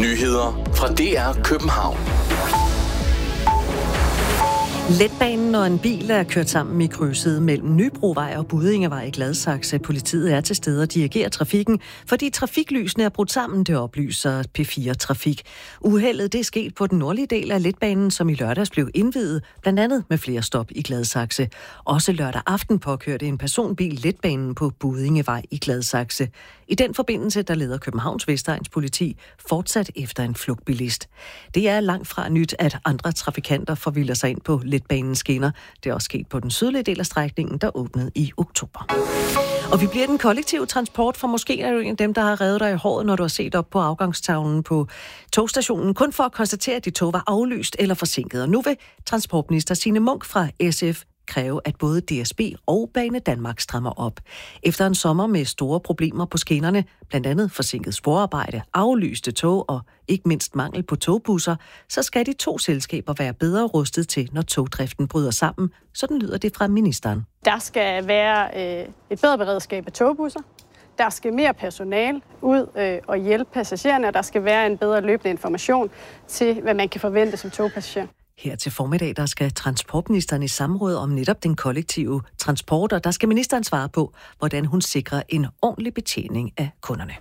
Nyheder fra DR København. Letbanen og en bil er kørt sammen i krydset mellem Nybrovej og Buddingevej i Gladsaxe. Politiet er til stede og dirigerer trafikken, fordi trafiklysene er brudt sammen, det oplyser P4 Trafik. Uheldet det er sket på den nordlige del af letbanen, som i lørdags blev indviet, blandt andet med flere stop i Gladsaxe. Også lørdag aften påkørte en personbil letbanen på Buddingevej i Gladsaxe. I den forbindelse, der leder Københavns Vestegns politi fortsat efter en flugtbilist. Det er langt fra nyt, at andre trafikanter forvilder sig ind på letbanens skinner. Det er også sket på den sydlige del af strækningen, der åbnede i oktober. Og vi bliver den kollektive transport, for måske er du en af dem, der har revet dig i håret, når du har set op på afgangstavlen på togstationen, kun for at konstatere, at dit tog var aflyst eller forsinket. Og nu vil transportminister Signe Munk fra SF kræve, at både DSB og Bane Danmark strammer op. Efter en sommer med store problemer på skinnerne, blandt andet forsinket sporarbejde, aflyste tog og ikke mindst mangel på togbusser, så skal de to selskaber være bedre rustet til, når togdriften bryder sammen. Sådan lyder det fra ministeren. Der skal være et bedre beredskab af togbusser. Der skal mere personale ud og hjælpe passagererne, og der skal være en bedre løbende information til, hvad man kan forvente som togpassager. Her til formiddag, der skal transportministeren i samråd om netop den kollektive transport, og der skal ministeren svare på, hvordan hun sikrer en ordentlig betjening af kunderne.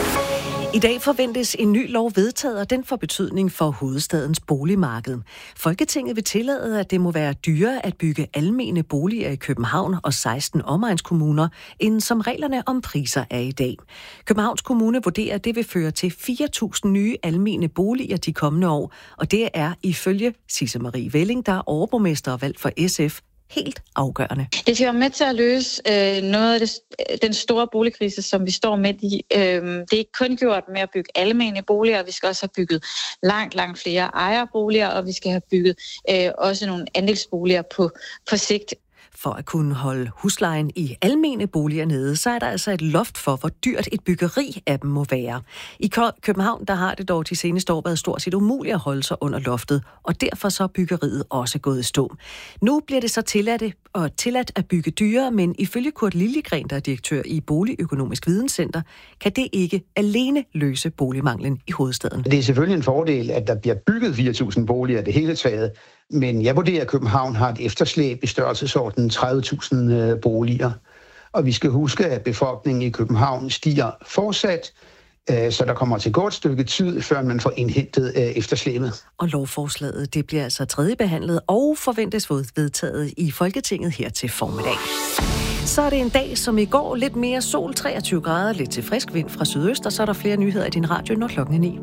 I dag forventes en ny lov vedtaget, og den får betydning for hovedstadens boligmarked. Folketinget vil tillade, at det må være dyrere at bygge almene boliger i København og 16 omegnskommuner, end som reglerne om priser er i dag. Københavns Kommune vurderer, at det vil føre til 4.000 nye almene boliger de kommende år, og det er ifølge Sisse Marie Welling, der er overborgmester og valgt for SF, helt afgørende. Det skal være med til at løse noget af den store boligkrise, som vi står midt i. Det er ikke kun gjort med at bygge almene boliger, vi skal også have bygget langt flere ejerboliger, og vi skal have bygget også nogle andelsboliger på sigt. For at kunne holde huslejen i almene boliger nede, så er der altså et loft for, hvor dyrt et byggeri af dem må være. I København, der har det dog de seneste år været stort set umuligt at holde sig under loftet, og derfor så er byggeriet også gået i stå. Nu bliver det så tilladt at bygge dyrere, men ifølge Kurt Liljegren, der er direktør i Boligøkonomisk Videnscenter, kan det ikke alene løse boligmanglen i hovedstaden. Det er selvfølgelig en fordel, at der bliver bygget 4.000 boliger det hele taget, men jeg vurderer, at København har et efterslæb i størrelsesordenen 30.000 boliger. Og vi skal huske, at befolkningen i København stiger fortsat, så der kommer til at gå et stykke tid, før man får indhentet efterslæbet. Og lovforslaget det bliver altså tredjebehandlet og forventes vedtaget i Folketinget her til formiddag. Så er det en dag som i går, lidt mere sol, 23 grader, lidt til frisk vind fra sydøst, og så er der flere nyheder i din radio, når klokken er 9.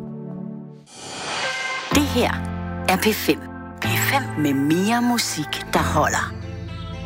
Det her er P5. P5 med mere musik, der holder.